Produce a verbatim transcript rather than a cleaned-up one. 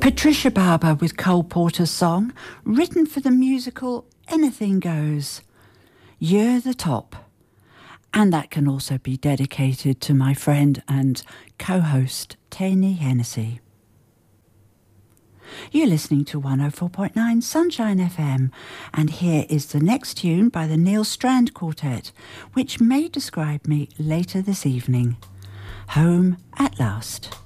Patricia Barber with Cole Porter's song, written for the musical Anything Goes. You're the top. And that can also be dedicated to my friend and co-host, Taney Hennessy. You're listening to one oh four point nine Sunshine F M, and here is the next tune by the Neil Strand Quartet, which may describe me later this evening. Home at Last.